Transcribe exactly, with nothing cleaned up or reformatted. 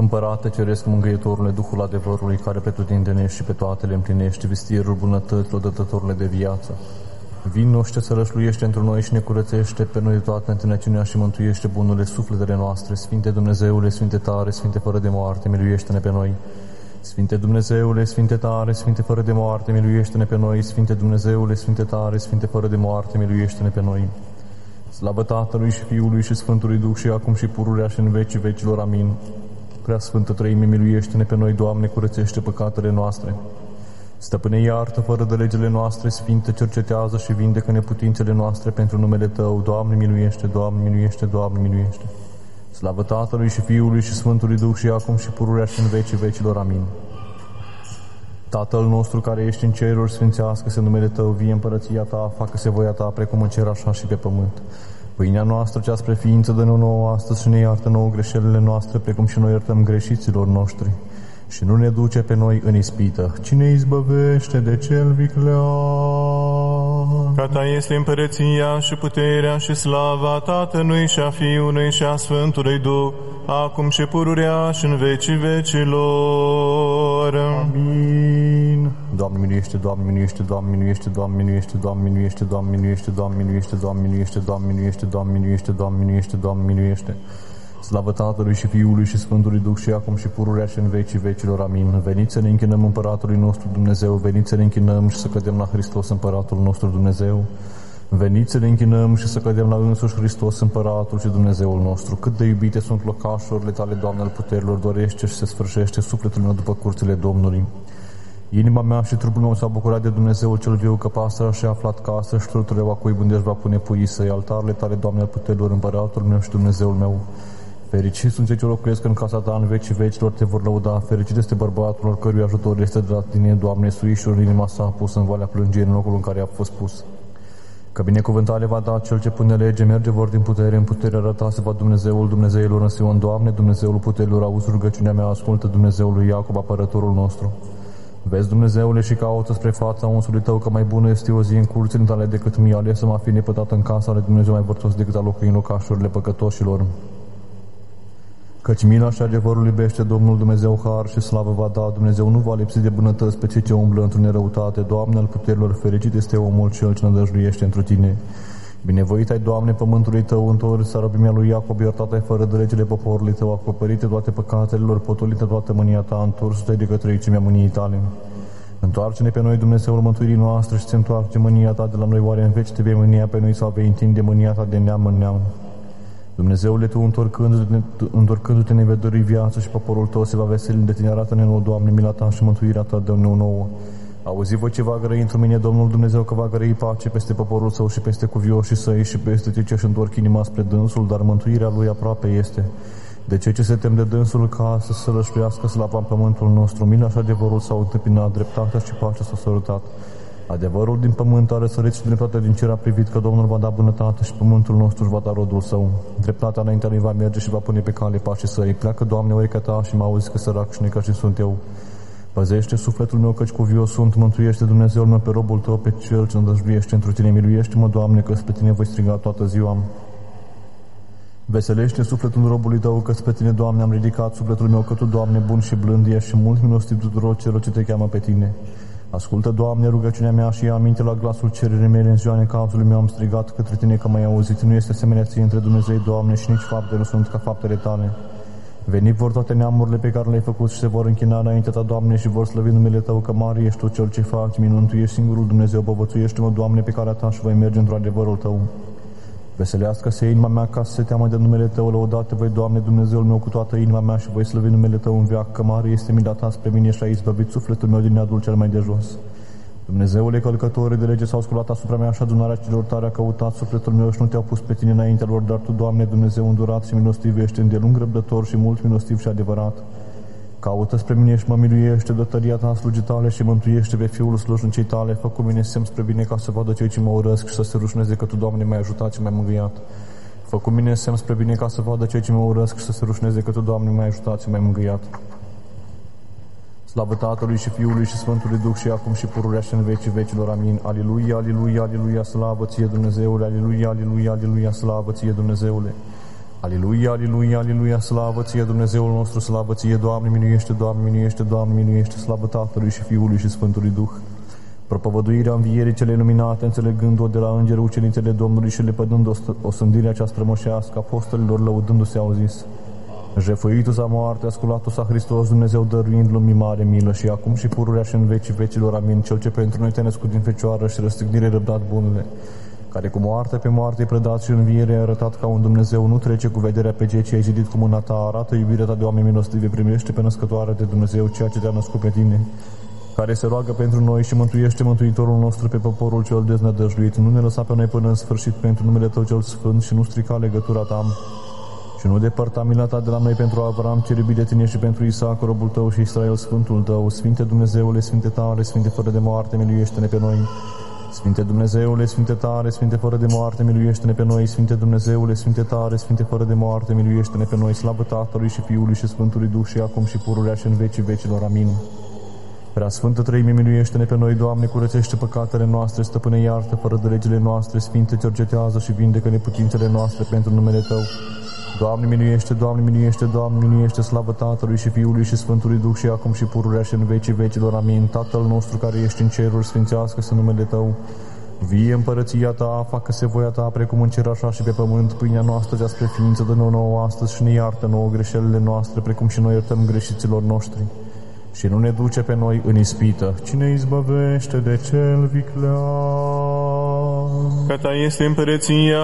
Împărate Ceresc, Mângâietorule, Duhul adevărului, care pretutindene și pe toate le împlinești, vistierul bunătăților, dătătorule de viață. Vino și să rășluiește într noi și ne curățește pe noi de toată întinăciunea și mântuiește bunurile sufletele noastre. Sfinte Dumnezeule, Sfinte tare, Sfinte fără de moarte, miluiește-ne pe noi. Sfinte Dumnezeule, Sfinte tare, Sfinte fără de moarte, miluiește-ne pe noi. Sfinte Dumnezeule, Sfinte tare, Sfinte fără de moarte, miluiește-ne pe noi. Slavă Tatălui și Fiului și Sfântului Duh și acum și pururea și în vecii vecilor. Amin. Prea Sfântă Treime, miluiește-ne pe noi, Doamne, curățește păcatele noastre. Stăpâne, iartă fără de legile noastre, Sfinte, cercetează și vindecă neputințele noastre pentru numele Tău. Doamne, miluiește, Doamne, miluiește, Doamne, miluiește. Slavă Tatălui și Fiului și Sfântului Duh și acum și pururea și în vecii vecilor. Amin. Tatăl nostru care ești în ceruri, sfințească-se numele Tău, vie împărăția Ta, facă-se voia Ta, precum în cer, așa și pe pământ. Pâinea noastră cea spre ființă dă-ne nouă astăzi și ne iartă nouă greșelile noastre, precum și noi iertăm greșiților noștri. Și nu ne duce pe noi în ispită, ci ne izbăvește de cel viclean. Ca Ta este împărăția și puterea și slava Tatălui și a Fiului și a Sfântului Duh, acum și pururea și în vecii vecilor. Amin. Doamne miluiește, Doamne miluiește, Doamne miluiește, Doamne miluiește, Doamne miluiește, Doamne miluiește, Doamne miluiește, Doamne miluiește, Doamne miluiește, Doamne miluiește, Doamne miluiește, Doamne miluiește. Slavă Tatălui și Fiului și Sfântului Duh și acum și pururea și în vecii vecilor. Amin. Veniți să ne închinăm Împăratului nostru Dumnezeu, veniți să ne închinăm și să cădem la Hristos Împăratul nostru Dumnezeu. Veniți să ne închinăm și să cădem la însuși Hristos Împăratul și Dumnezeul nostru. Cât de iubite sunt locașurile Tale, Doamne al puterilor, dorește și se sfârșește sufletul meu după curțile Domnului. Inima mea și trupul meu s-a bucurat de Dumnezeul cel viu, că pasărea și-a aflat casă și trăturile va cui unde își va pune puii săi. Altarele Tale, Doamne al puterilor, Împăratul meu și Dumnezeul meu. Fericiți sunt cei ce locuiesc în casa Ta în vecii vecilor, Te vor lăuda. Fericit este bărbatul al cărui ajutor este de la Tine, Doamne, suișul în inima sa, pus în valea plângerii, în locul în care a fost pus. Că binecuvântare va da cel ce pune lege, merge vor din putere în putere, arăta se va Dumnezeul Dumnezeilor în Sion. Doamne, Dumnezeul puterilor, auzi rugăciunea mea, ascultă, Dumnezeul lui Iacob, apărătorul nostru. Vezi, Dumnezeule, și caută spre fața unsului Tău, că mai bună este o zi în curțile Tale decât mie, ales să mă fi nepătat în casa lui Dumnezeu mai vărtos decât a locui în locașurile păcătoșilor. Căci mila și adevărul iubește Domnul Dumnezeu, har și slavă va da. Dumnezeu nu va lipsi de bunătăți pe cei ce umblă într-o nerăutate. Doamne, al puterilor, fericit este omul cel ce nădăjduiește întru Tine. Binevoit ai, Doamne, pământului Tău, întorci sarăbimea lui Iacob, iertat ai fără de legile poporului Tău, acoperite toate păcatele lor, potolită toată mânia Ta, întors-te de către icimea mâniei Tale. Întoarce-ne pe noi, Dumnezeul mântuirii noastre, și se întoarce mânia Ta de la noi, oare în veci Te vei mânia pe noi sau vei întinde mânia Ta de neam în neam? Dumnezeule, Tu, întorcându-te, întorcându-te în vederii viață și poporul Tău se va veseli de Tine, arată-ne nouă, Doamne, mila Ta și mântuirea Ta de nou nouă. Auzi voi ce va grăi într mine Domnul Dumnezeu, că va grăi pace peste poporul Său și peste cuvioșii Săi și peste cei ce își întorc inima spre Dânsul, dar mântuirea Lui aproape este. De cei ce se tem de Dânsul, ca să se rășluiască slava în pământul nostru. Mila și adevărul s-au întâmpinat, dreptatea și pacea s-au sărutat. Adevărul din pământ a răsărit și dreptatea din cer a privit, că Domnul va da bunătate și pământul nostru își va da rodul Său. Dreptatea înaintea Lui va merge și va pune pe cale pașii Săi. Pleacă, Doamne, urecha Ta și mă auzi, că sărac și necășit sunt eu. Păzește sufletul meu, căci cuvios sunt, mântuiește Dumnezeul meu pe robul Tău, pe cel ce îndăjduiește întru Tine. Miluiește-mă, Doamne, că spre Tine voi striga toată ziua. Veselește sufletul robului Tău, că spre Tine, Doamne, am ridicat sufletul meu, că Tu, Doamne, bun și blând ești și mult milostiv tuturor celor ce Te cheamă pe Tine. Ascultă, Doamne, rugăciunea mea și ia aminte la glasul cererii mele. În ziua necazului meu am strigat către Tine, că m-ai auzit. Nu este asemenea Ție între Dumnezei, Doamne, și nici fapte nu sunt ca faptele Tale. Venit vor toate neamurile pe care le-ai făcut și se vor închina înaintea Ta, Doamne, și vor slăvi numele Tău, că mare ești Tu cel ce faci minuni. Tu ești singurul Dumnezeu, povățuiește-mă, Doamne, pe calea Ta și voi merge într-o adevărul Tău. Veselească-se inima mea ca să se teamă de numele Tău, lăudate voi, Doamne, Dumnezeul meu, cu toată inima mea și voi slăvi numele Tău în veac, că mare este mila Ta spre mine și ai izbăvit sufletul meu din neadul cel mai de jos. Dumnezeule, călcătorii de lege s-au sculat asupra mea și adunarea celor tare a căutat sufletul meu și nu Te-au pus pe Tine înaintea lor, dar Tu, Doamne, Dumnezeu îndurat și milostiv, ești îndelung răbdător și mult milostiv și adevărat. Caută spre mine și mă miluiește, dă tăria Ta slugii Tale și mântuiește pe Fiul slujnicii Tale. Fă cu mine semn spre bine, ca să vadă cei ce mă urăsc și să se rușneze, că Tu, Doamne, m-ai ajutat și m-ai mângâiat. Fă cu mine semn spre bine, ca să vadă cei ce mă urăsc și să se rușneze, că Tu, Doamne, m-ai ajutat și m-ai mângâiat. Slavă Tatălui și Fiului și Sfântului Duh și acum și pururea și în vecii vecilor. Amin. Aliluia, aliluia, aliluia, slavă Ție, Dumnezeule, aliluia, aliluia, aliluia, slavă Ție, Dumnezeule. Aleluia, aleluia, aleluia, slavă ție, Dumnezeul nostru, slavă ție, Doamne, minuiește, Doamne, minuiește, Doamne, minuiește, slavă Tatălui și Fiului și Sfântului Duh. Propovăduirea învierii cele luminate, înțelegând-o de la îngeri ucenițele Domnului și lepădând osândirea cea strămoșească, apostolilor lăudându-se au zis: Jefuitu sa moarte, asculatu sa Hristos, Dumnezeu dăruind lumii mare milă și acum și pururea și în vecii vecilor, amin. Cel ce pentru noi te-a născut din Fecioară și răstignire răbdat bunule, care cu moarte pe moarte i predat și înviere a arătat ca un Dumnezeu, nu trece cu vederea pe cei ce ai zidit cu mâna ta, arată iubirea ta de oameni milostive, primește pe născătoare de Dumnezeu ceea ce te-a născut pe tine, care se roagă pentru noi și mântuiește Mântuitorul nostru pe poporul cel deznădăjduit. Nu ne lăsa pe noi până în sfârșit pentru numele Tău cel Sfânt și nu strica legătura Ta și nu depărta mila Ta de la noi pentru Avram, cel iubit de Tine, și pentru Isaac, robul Tău, și Israel, Sfântul Tău. Sfinte Dumnezeule, Sfinte tare, Sfinte fără de moarte, miluiește-ne pe noi. Sfinte Dumnezeule, Sfinte tare, Sfinte fără de moarte, miluiește-ne pe noi. Sfinte Dumnezeule, Sfinte tare, Sfinte fără de moarte, miluiește-ne pe noi. Slavă Tatălui și Fiului și Sfântului Duh și acum și pururea și în vecii vecilor. Amin. Prea Sfântă Treime, miluiește-ne pe noi, Doamne, curățește păcatele noastre, Stăpâne, iartă fără de legile noastre, Sfinte, cercetează și vindecă neputințele noastre pentru numele Tău. Doamne, miluiește, Doamne, miluiește, Doamne, miluiește, slavă Tatălui și Fiului și Sfântului Duh și acum și pururea și în vecii vecilor. Amin. Tatăl nostru care ești în ceruri, sfințească-se numele Tău. Vie împărăția Ta, facă-se voia Ta, precum în cer așa și pe pământ. Pâinea noastră cea spre ființă dă-ne nouă astăzi și ne iartă nouă greșelile noastre, precum și noi iertăm greșiților noștri. Și nu ne duce pe noi în ispită, ci ne izbăvește de cel viclean. Că Ta este împărăția